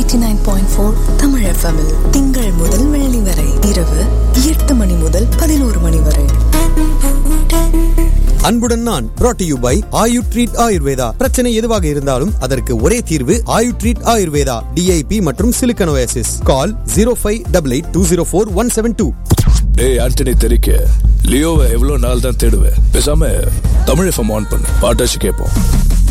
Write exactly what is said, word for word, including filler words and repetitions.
Eighty nine point four Tamil எஃப்எம்மில் திங்கள் முதல் வெள்ளி வரை இரவு எட்டு மணி முதல் பதினோரு மணி வரை. அன்புடன் நான் brought to you by Ayu treat Ayurveda. பிரச்சனை எதுவாக இருந்தாலும் அதற்கு ஒரே தீர்வு ஆயு ட்ரீட் ஆயுர்வேதா. டிஐபி மற்றும் சிலிக்கன் ஓயாசிஸ். கால் zero five eight eight two zero four one seven two. டேய் ஆண்டனி தெரிக்க லியோவை எவ்வளவு நாள் தான் தேடுவேன். பேசாம தமிழ் எஃப்எம் ஆன் பண்ணு, பாட்டாச்சு கேட்போம்.